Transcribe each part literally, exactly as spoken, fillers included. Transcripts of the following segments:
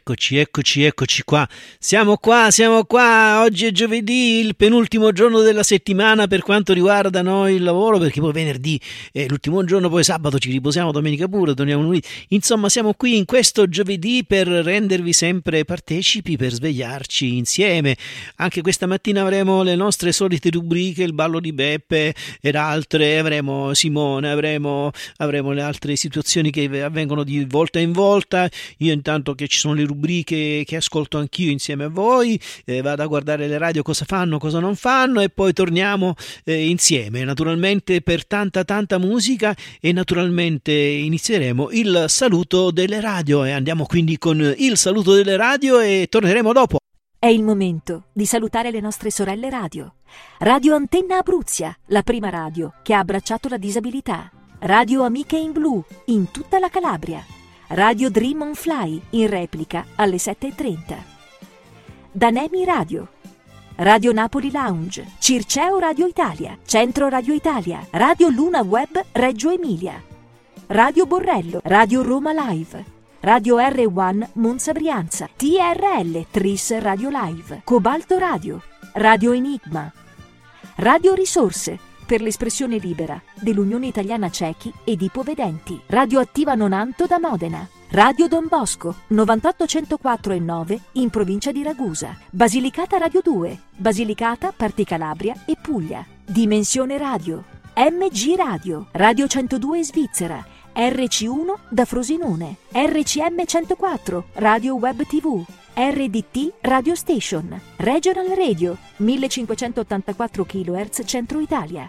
eccoci, eccoci, eccoci qua. Siamo qua, siamo qua. Oggi è giovedì, il penultimo giorno della settimana per quanto riguarda noi il lavoro, perché poi venerdì è l'ultimo giorno, poi sabato ci riposiamo, domenica pure, torniamo lunedì. Insomma, siamo qui in questo giovedì per rendervi sempre partecipi, per svegliarci insieme. Anche questa mattina avremo le nostre solite rubriche, il ballo di Beppe ed altre, avremo Simone, avremo, avremo le altre situazioni che avvengono di volta in volta. Io intanto che ci sono le rubriche che ascolto anch'io insieme a voi, eh, vado a guardare le radio cosa fanno, cosa non fanno e poi torniamo eh, insieme, naturalmente per tanta tanta musica, e naturalmente inizieremo il saluto delle radio e andiamo quindi con il saluto delle radio e torneremo dopo. È il momento di salutare le nostre sorelle radio. Radio Antenna Abruzia, la prima radio che ha abbracciato la disabilità. Radio Amiche in Blu, in tutta la Calabria. Radio Dream on Fly, in replica alle sette e trenta. Danemi Radio. Radio Napoli Lounge, Circeo Radio Italia, Centro Radio Italia, Radio Luna Web Reggio Emilia. Radio Borrello, Radio Roma Live. Radio R uno Monza Brianza, T R L Tris Radio Live, Cobalto Radio, Radio Enigma, Radio Risorse per l'espressione libera dell'Unione Italiana Ciechi ed Ipovedenti, Radio Attiva Nonanto da Modena, Radio Don Bosco novantotto centoquattro e nove in provincia di Ragusa, Basilicata Radio due, Basilicata, Parti Calabria e Puglia, Dimensione Radio, M G Radio, Radio centodue Svizzera, R C uno da Frosinone, R C M centoquattro, Radio Web tivù, R D T Radio Station, Regional Radio, millecinquecentottantaquattro chilohertz Centro Italia,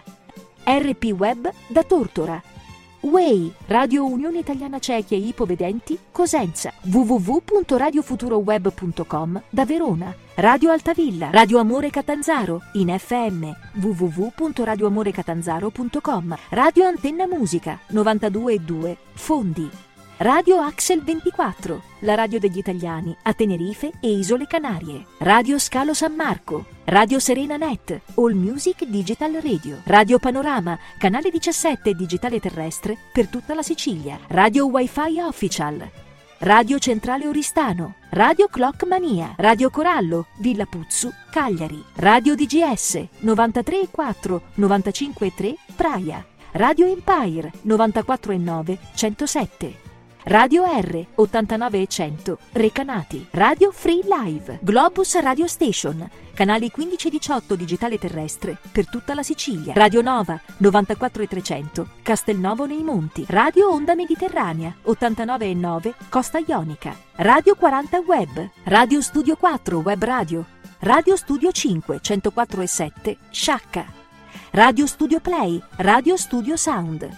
R P Web da Tortora, W E I, Radio Unione Italiana Ciechi e Ipovedenti, Cosenza, w w w punto radio futuro web punto com da Verona, Radio Altavilla, Radio Amore Catanzaro, in F M, w w w punto radio amore catanzaro punto com, Radio Antenna Musica, novantadue e due, Fondi, Radio Axel ventiquattro, la radio degli italiani a Tenerife e Isole Canarie, Radio Scalo San Marco, Radio Serena Net, All Music Digital Radio, Radio Panorama, canale diciassette digitale terrestre per tutta la Sicilia, Radio Wi-Fi Official, Radio Centrale Oristano, Radio Clock Mania, Radio Corallo, Villa Puzzu, Cagliari, Radio D G S, novantatré e quattro, novantacinque e tre, Praia, Radio Empire, novantaquattro e nove, centosette, Radio R, ottantanove e cento, Recanati, Radio Free Live, Globus Radio Station, canali quindici e diciotto digitale terrestre per tutta la Sicilia, Radio Nova, novantaquattro e trecento, Castelnovo nei Monti, Radio Onda Mediterranea, ottantanove e nove, Costa Ionica, Radio quaranta Web, Radio Studio quattro Web Radio, Radio Studio cinque, centoquattro e sette, Sciacca, Radio Studio Play, Radio Studio Sound,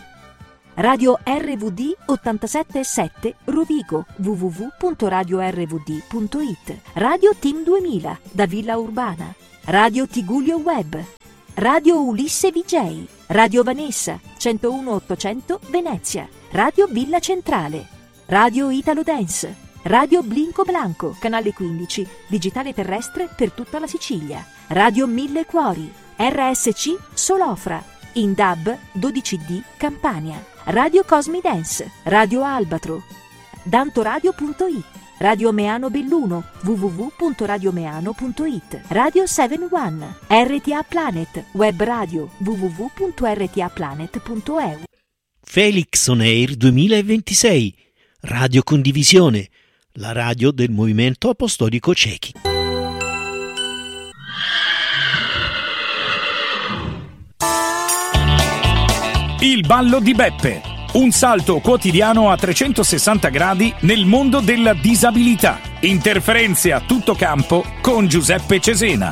Radio R V D ottantasette e sette Rovigo, w w w punto radio r v d punto i t, Radio Team duemila da Villa Urbana, Radio Tigullio Web, Radio Ulisse V J, Radio Vanessa, centouno ottocento Venezia, Radio Villa Centrale, Radio Italo Dance, Radio Blinco Blanco, canale quindici, digitale terrestre per tutta la Sicilia, Radio Mille Cuori, R S C Solofra, in D A B dodici D Campania, Radio Cosmi Dance, Radio Albatro, dantoradio punto i t, Radio Meano Belluno, w w w punto radio meano punto i t, Radio sette uno, R T A Planet, Web Radio, w w w punto r t a planet punto e u. Felix On Air duemilaventisei, Radio Condivisione, la radio del Movimento Apostolico Ciechi. Il ballo di Beppe, un salto quotidiano a trecentosessanta gradi nel mondo della disabilità. Interferenze a tutto campo con Giuseppe Cesena.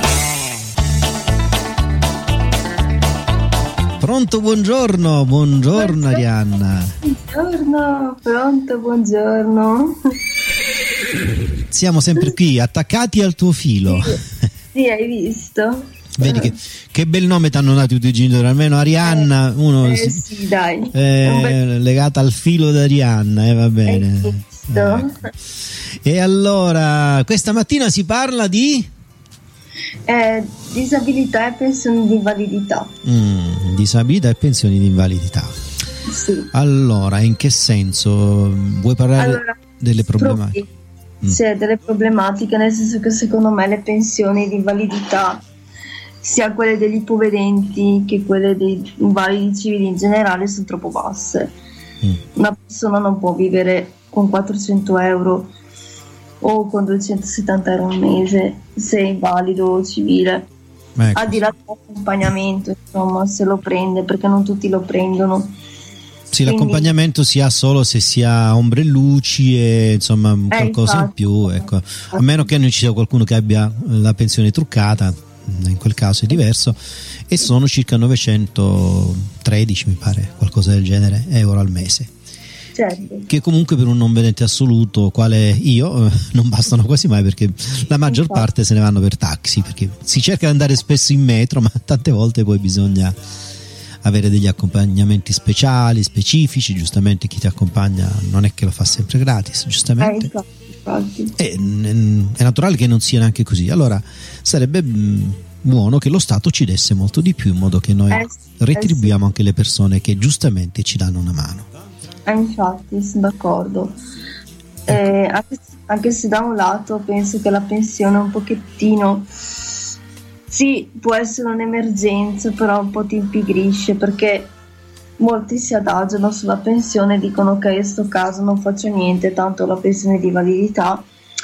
Pronto, buongiorno, buongiorno Arianna. Buongiorno, pronto, buongiorno. Siamo sempre qui, attaccati al tuo filo. Sì, sì, hai visto? Vedi che, che bel nome ti hanno dato i tuoi genitori, almeno Arianna, uno eh, si, sì, dai. È bel... legata al filo di Arianna, e eh, va bene. Ecco. E allora, questa mattina si parla di? Eh, disabilità e pensioni di invalidità. Mm, disabilità e pensioni di invalidità. Sì. Allora, in che senso? Vuoi parlare allora, delle problematiche? mm. c'è delle problematiche, nel senso che secondo me le pensioni di invalidità, sia quelle degli ipovedenti che quelle dei invalidi civili in generale, sono troppo basse. Mm. Una persona non può vivere con quattrocento euro o con duecentosettanta euro al mese se è invalido o civile. Ecco. Al di là dell'accompagnamento, insomma, se lo prende, perché non tutti lo prendono. Sì, quindi l'accompagnamento si ha solo se si ha ombre e luci e insomma eh, qualcosa infatti, in più, ecco. A meno che non ci sia qualcuno che abbia la pensione truccata, in quel caso è diverso, e sono circa novecentotredici, mi pare, qualcosa del genere, euro al mese. Certo. Che comunque per un non vedente assoluto quale io eh, non bastano quasi mai, perché la maggior infatti. parte se ne vanno per taxi, perché si cerca di andare spesso in metro, ma tante volte poi bisogna avere degli accompagnamenti speciali, specifici. Giustamente chi ti accompagna non è che lo fa sempre gratis, giustamente. Eh, infatti. È, è naturale che non sia neanche così. Allora sarebbe mh, buono che lo Stato ci desse molto di più, in modo che noi eh, retribuiamo eh sì. anche le persone che giustamente ci danno una mano. Eh, infatti, sono d'accordo. Eh, anche, anche se da un lato penso che la pensione un pochettino, sì, può essere un'emergenza, però un po' ti impigrisce, perché molti si adagiano sulla pensione e dicono ok, in sto caso non faccio niente, tanto la pensione di validità.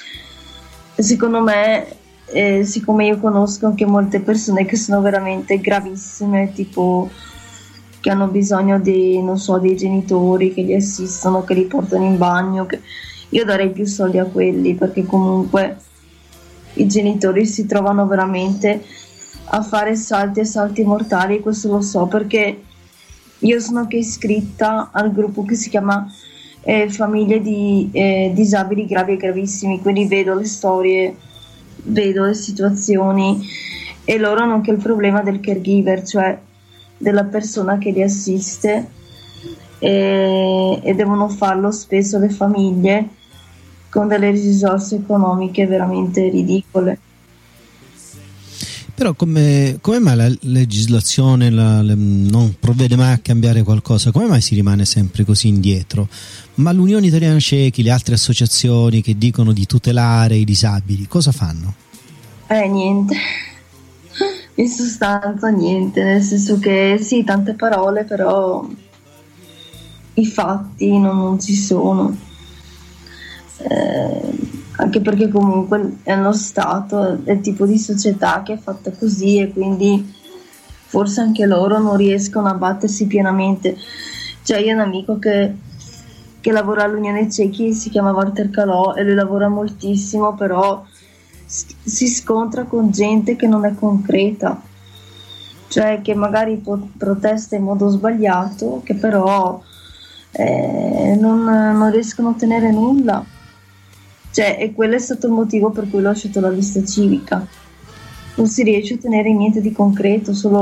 E secondo me, eh, siccome io conosco anche molte persone che sono veramente gravissime, tipo che hanno bisogno di, non so, dei genitori che li assistono, che li portano in bagno, che io darei più soldi a quelli, perché comunque i genitori si trovano veramente a fare salti e salti mortali. Questo lo so perché io sono anche iscritta al gruppo che si chiama eh, Famiglie di eh, disabili gravi e gravissimi, quindi vedo le storie, vedo le situazioni, e loro hanno anche il problema del caregiver, cioè della persona che li assiste, e, e devono farlo spesso le famiglie con delle risorse economiche veramente ridicole. Però come, come mai la legislazione la, la, non provvede mai a cambiare qualcosa? Come mai si rimane sempre così indietro? Ma l'Unione Italiana Ciechi, le altre associazioni che dicono di tutelare i disabili, cosa fanno? Eh, niente. In sostanza niente, nel senso che sì, tante parole, però i fatti non, non ci sono. Eh, anche perché comunque è uno Stato, è il tipo di società che è fatta così, e quindi forse anche loro non riescono a battersi pienamente. Cioè, io ho un amico che, che lavora all'Unione Ciechi, si chiama Walter Calò, e lui lavora moltissimo, però si scontra con gente che non è concreta, cioè che magari po- protesta in modo sbagliato, che però eh, non, non riescono a ottenere nulla, cioè, e quello è stato il motivo per cui ho lasciato la lista civica. Non si riesce a ottenere niente di concreto, solo